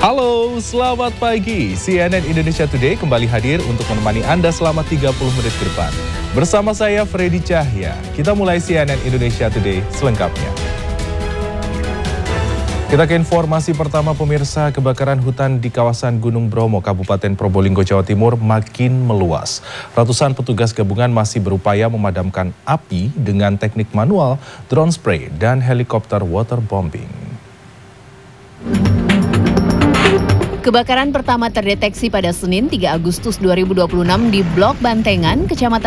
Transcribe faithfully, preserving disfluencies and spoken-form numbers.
Halo, selamat pagi. C N N Indonesia Today kembali hadir untuk menemani Anda selama tiga puluh menit ke depan. Bersama saya, Freddy Cahya. Kita mulai C N N Indonesia Today selengkapnya. Kita ke informasi pertama, pemirsa. Kebakaran hutan di kawasan Gunung Bromo, Kabupaten Probolinggo, Jawa Timur makin meluas. Ratusan petugas gabungan masih berupaya memadamkan api dengan teknik manual, drone spray, dan helikopter waterbombing. Kebakaran pertama terdeteksi pada Senin tiga Agustus dua ribu dua puluh enam di Blok Bantengan, Kecamatan